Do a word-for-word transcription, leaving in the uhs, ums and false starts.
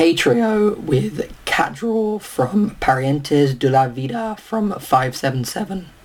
K-Trio with Cat Draw from Parientes de la Vida from five seven seven.